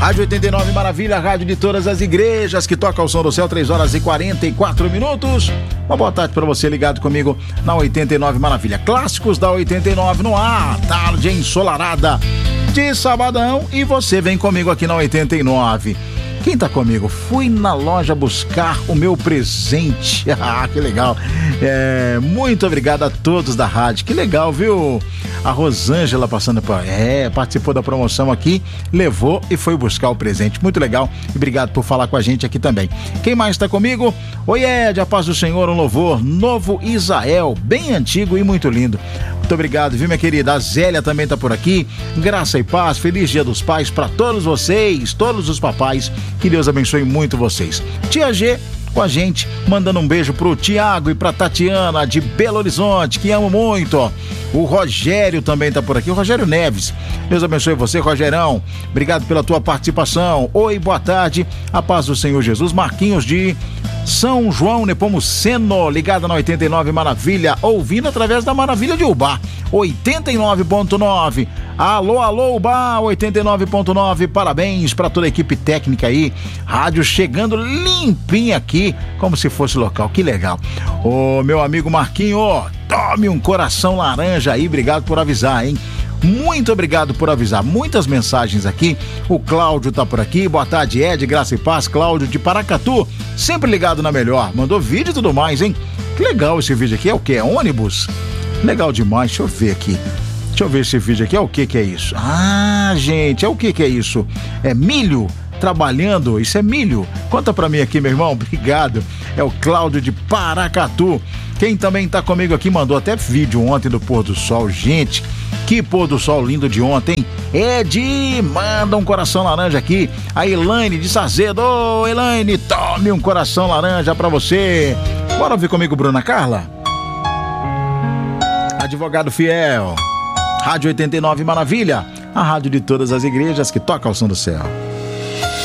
Rádio 89 Maravilha, rádio de todas as igrejas, que toca o som do céu, 3 horas e 44 minutos. Uma boa tarde para você ligado comigo na 89 Maravilha. Clássicos da 89 no ar, tarde ensolarada de sabadão, e você vem comigo aqui na 89. Quem tá comigo? Fui na loja buscar o meu presente. Ah, que legal. Muito obrigado a todos da rádio. Que legal, viu? A Rosângela participou da promoção aqui, levou e foi buscar o presente. Muito legal. E obrigado por falar com a gente aqui também. Quem mais tá comigo? Oi, Ed, a paz do Senhor, um louvor. Novo Israel, bem antigo e muito lindo. Muito obrigado, viu, minha querida? A Zélia também tá por aqui. Graça e paz, feliz Dia dos Pais para todos vocês, todos os papais. Que Deus abençoe muito vocês. Tia G com a gente, mandando um beijo pro Tiago e pra Tatiana de Belo Horizonte, que amo muito. O Rogério também tá por aqui, o Rogério Neves. Deus abençoe você, Rogerão. Obrigado pela tua participação. Oi, boa tarde. A paz do Senhor Jesus. Marquinhos de São João Nepomuceno, ligada na 89 Maravilha, ouvindo através da Maravilha de Ubá, 89.9. Alô, Ubá, 89.9. Parabéns para toda a equipe técnica aí. Rádio chegando limpinha aqui, como se fosse local. Que legal. Ô, meu amigo Marquinho, tome um coração laranja aí. Obrigado por avisar, hein? Muito obrigado por avisar. Muitas mensagens aqui. O Cláudio tá por aqui. Boa tarde, Ed, graça e paz. Cláudio de Paracatu, sempre ligado na melhor. Mandou vídeo e tudo mais, hein? Que legal esse vídeo aqui. É o quê? É ônibus? Legal demais. Deixa eu ver aqui. Deixa eu ver esse vídeo aqui. É o que é isso? Ah, gente, é o que é isso? É milho trabalhando? Isso é milho? Conta pra mim aqui, meu irmão. Obrigado. É o Cláudio de Paracatu. Quem também tá comigo aqui, mandou até vídeo ontem do pôr do sol. Gente, que pôr do sol lindo de ontem. Ed, manda um coração laranja aqui. A Elaine de Sazedo. Ô, Elaine, tome um coração laranja pra você. Bora ouvir comigo, Bruna Carla? Advogado fiel. Rádio 89 Maravilha, a rádio de todas as igrejas, que toca o som do céu.